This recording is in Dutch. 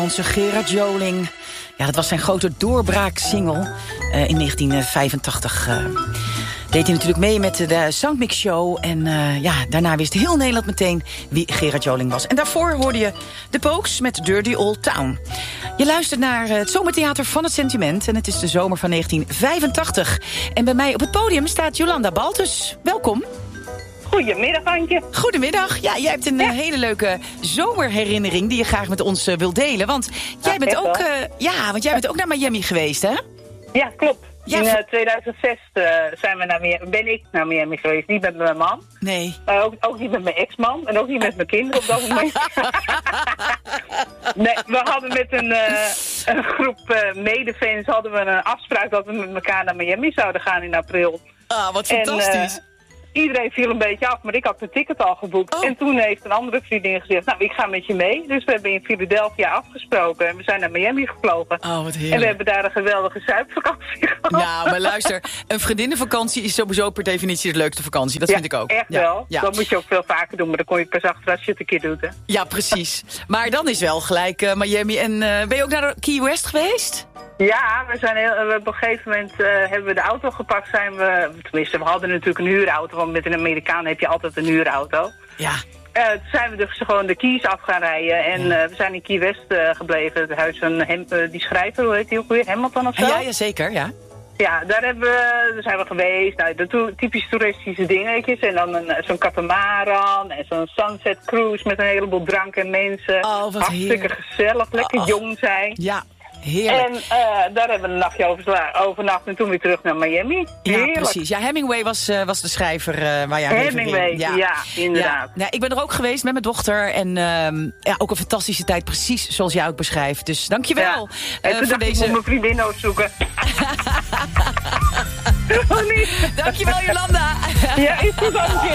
Onze Gerard Joling. Ja, dat was zijn grote doorbraaksingle in 1985. Deed hij natuurlijk mee met de Soundmix Show. En daarna wist heel Nederland meteen wie Gerard Joling was. En daarvoor hoorde je de Pokes met Dirty Old Town. Je luistert naar het Zomertheater van het Sentiment. En het is de zomer van 1985. En bij mij op het podium staat Jolanda Baltus. Welkom. Goedemiddag, Antje. Goedemiddag. Ja, jij hebt een hele leuke zomerherinnering die je graag met ons wilt delen. Want jij bent ook, ook naar Miami geweest, hè? Ja, klopt. Ja, in 2006 ben ik naar Miami geweest. Niet met mijn man. Nee. Ook niet met mijn ex-man. En ook niet met mijn kinderen op dat moment. Nee, we hadden met een groep medefans hadden we een afspraak dat we met elkaar naar Miami zouden gaan in april. Ah, wat fantastisch. Iedereen viel een beetje af, maar ik had mijn ticket al geboekt. Oh. En toen heeft een andere vriendin gezegd, nou, ik ga met je mee. Dus we hebben in Philadelphia afgesproken en we zijn naar Miami gevlogen. Oh, wat heerlijk. En we hebben daar een geweldige zuipvakantie gehad. Nou, maar luister, een vriendinnenvakantie is sowieso per definitie de leukste vakantie. Dat vind ik ook. Echt wel. Ja. Dat moet je ook veel vaker doen, maar dan kom je pas achter als je het een keer doet, hè. Ja, precies. Maar dan is wel gelijk Miami. En ben je ook naar Key West geweest? Ja, op een gegeven moment hebben we de auto gepakt. We hadden natuurlijk een huurauto, want met een Amerikaan heb je altijd een huurauto. Ja. Toen zijn we dus gewoon de Keys af gaan rijden en we zijn in Key West gebleven. Het huis van die schrijver, hoe heet die ook weer? Hamilton of zo? Ja, zeker, ja. Ja, daar zijn we geweest. Nou, de typisch toeristische dingetjes. En dan zo'n katamaran en zo'n sunset cruise met een heleboel drank en mensen. Oh, wat hartstikke heerlijk. Gezellig, lekker jong zijn. Ja, heerlijk. En daar hebben we een nachtje overnacht en toen weer terug naar Miami. Heerlijk. Ja, precies. Ja, Hemingway was de schrijver waar jij Hemingway, ja, inderdaad. Ja. Nou, ik ben er ook geweest met mijn dochter. En ook een fantastische tijd, precies zoals jij ook beschrijft. Dus dankjewel voor deze... Ik moet mijn vriendin opzoeken. Dankjewel, Jolanda. Ja, is goed, Antje.